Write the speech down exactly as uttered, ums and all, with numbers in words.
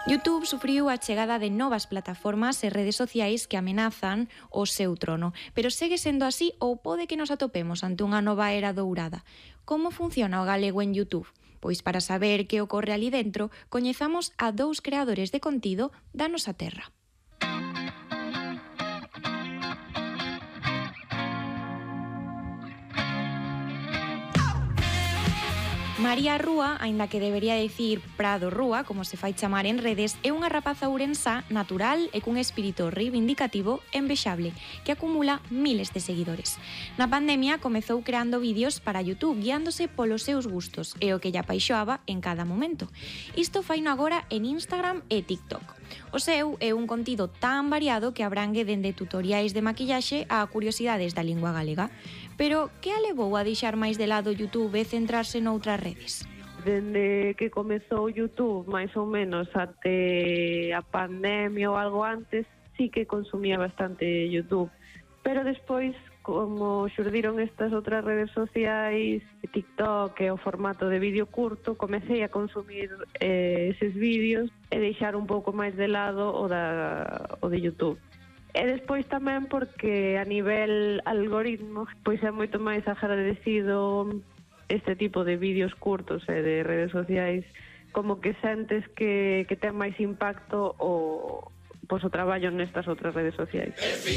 YouTube sufriu a chegada de novas plataformas e redes sociais que amenazan o seu trono. Pero segue sendo así ou pode que nos atopemos ante unha nova era dourada? Como funciona o galego en YouTube? Pois para saber que ocorre ali dentro, coñezamos a dous creadores de contido da nosa terra. María Rúa, aínda que debería dicir Prado Rúa, como se fai chamar en redes, é unha rapaza ourensá natural e cun espírito reivindicativo envexable, que acumula miles de seguidores. Na pandemia comezou creando vídeos para YouTube, guiándose polos seus gustos e o que lle apaixoaba en cada momento. Isto faino agora en Instagram e TikTok. O seu é un contido tan variado que abrangue dende tutoriais de maquillaxe a curiosidades da lingua galega. Pero que a levou a deixar máis de lado YouTube e centrarse noutras redes? Dende que comezou YouTube, máis ou menos, até a pandemia ou algo antes, sí que consumía bastante YouTube. Pero despois, como xurdiron estas outras redes sociais, TikTok e o formato de vídeo curto, comecei a consumir eh, eses vídeos e deixar un pouco máis de lado o, da, o de YouTube. E despois tamén porque a nivel algoritmo pois é moito máis agradecido este tipo de vídeos curtos e de redes sociais, como que sentes que, que ten máis impacto o, pois, o traballo nestas outras redes sociais.